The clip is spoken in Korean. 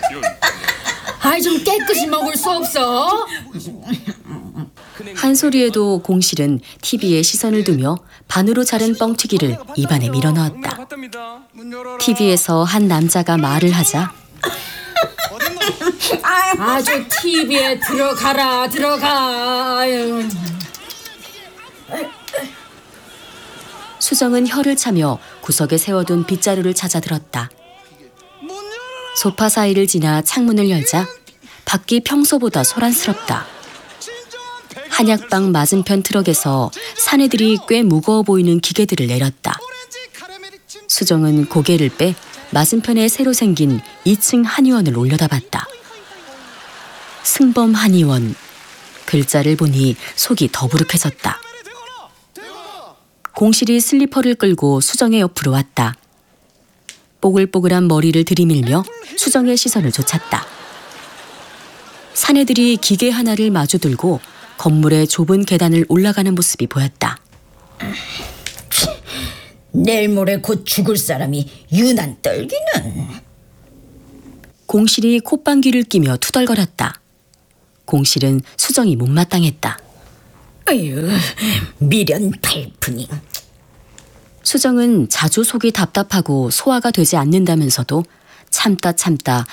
아이 좀 깨끗이 먹을 수 없어? 한 소리에도 공실은 TV에 시선을 두며 반으로 자른 뻥튀기를 입안에 밀어넣었다. TV에서 한 남자가 말을 하자 아주 TV에 들어가라 들어가. 아유. 수정은 혀를 차며 구석에 세워둔 빗자루를 찾아 들었다. 소파 사이를 지나 창문을 열자 밖이 평소보다 소란스럽다. 한약방 맞은편 트럭에서 사내들이 꽤 무거워 보이는 기계들을 내렸다. 수정은 고개를 빼 맞은편에 새로 생긴 2층 한의원을 올려다봤다. 승범 한의원. 글자를 보니 속이 더부룩해졌다. 공실이 슬리퍼를 끌고 수정의 옆으로 왔다. 뽀글뽀글한 머리를 들이밀며 수정의 시선을 쫓았다. 사내들이 기계 하나를 마주 들고 건물의 좁은 계단을 올라가는 모습이 보였다. 내일 모레 곧 죽을 사람이 유난 떨기는. 공실이 콧방귀를 끼며 투덜거렸다. 공실은 수정이 못마땅했다. 아유, 미련 팔푼이. 수정은 자주 속이 답답하고 소화가 되지 않는다면서도 참다